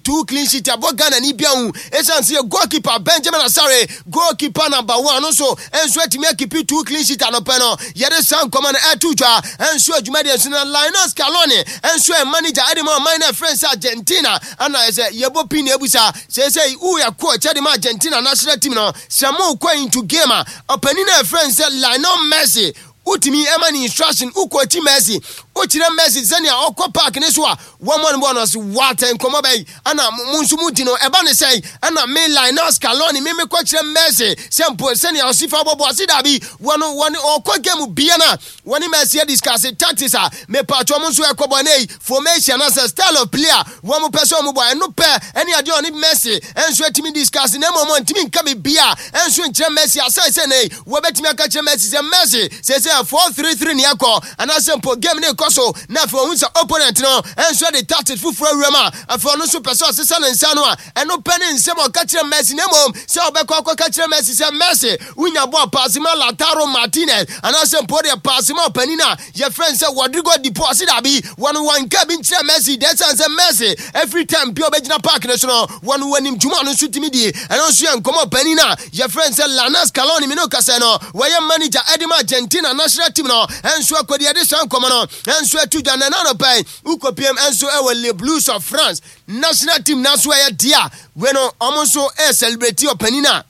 2 clean sheet abogana ni bia hu esanse goalkeeper Benjamin Asare goalkeeper number 1 no so enso atimi akipi 2 clean sheet anope no yede san command etujwa enso adwuma de enso na Linus Scaloni enso manager Edimo minor friends Argentina ana ese yebo pin ebusa say who ya coach Edimo Argentina national team no samo kwa into game openina friends Lionel Messi utimi emani instruction ukwati Messi uchire Messi zania okwa park ne so a woman bonus waten komo bay ana munsumu dino eba ne say ana me Linus Scaloni me kwa chire Messi sempo senia osifa bobo asida bi woni okwa game bia na woni Messi discuss tactics a me patcho munsu ekobo nei formation as a style of player wo person mo boy no pe eni ade oni Messi enso atimi discuss na moment timi nka be bia enso nchire Messi asai say nei wo betimi aka chire Messi say 4-3-3 ni akọ ana simple game ni koso na for hunsa opponent no enso the tactics fufura rema afọ no so person sesa na nsa no a eno pene nsem o ka kire Messi na mom se obekọ ka kire Messi se Messi unya ball pass ma Lautaro Martinez ana simple the pass ma panina your friend say Rodrigo Di Paul asida bi one ka bi kire Messi that sense Messi every time bi obegina park na so no one wanim juma no so timi di eno so enkomo panina your friend say Linus Scaloni mi no kase no why manager Edimo Argentina national team no enso akodi ade san komo no enso atudwa na no pai ukopiem enso ewe Les Blues of France national team na so ya dia we no omonso celebrate openina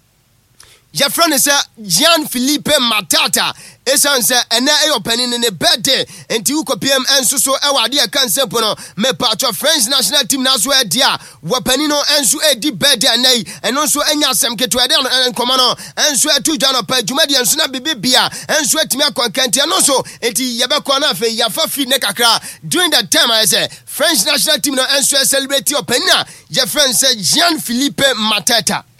your friend is Jean-Philippe Matata esanse ene opening ne birthday enti ukopiem enso so ewade e kan sempo no me patcho French national team na so e dia wopani no enso edi birthday nei eno so enya asem keto ede nkoma no enso atudwa no pa dwuma de enso na bibia enso atimi akonkante no so enti yebekọ na afi yafa fi ne kakra during that time I say French national team no enso celebrate opening your friend say Jean-Philippe Matata